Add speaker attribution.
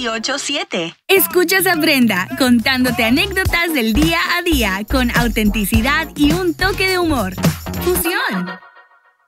Speaker 1: 98.7.
Speaker 2: Escuchas a Brenda contándote anécdotas del día a día con autenticidad y un toque de humor. ¡Fusión!